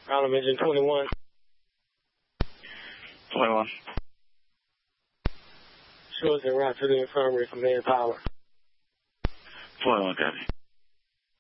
Problem engine 21. 21. Shows en route to the infirmary for main power. 21, copy.